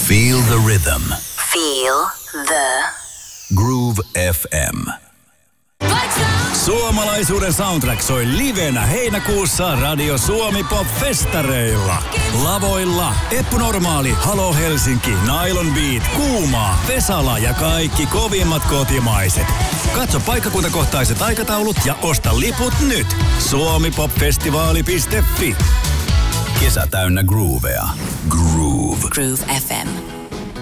Feel the rhythm. Feel the Groove FM. Suomalaisuuden soundtrack soi livenä heinäkuussa Radio Suomi Pop-festareilla. Lavoilla Eppu Normaali, Halo Helsinki, Nylon Beat, Kuumaa, Vesala ja kaikki kovimmat kotimaiset. Katso paikkakuntakohtaiset aikataulut ja osta liput nyt. suomipopfestivaali.fi. Kesä täynnä groovea. Groove. Groove FM.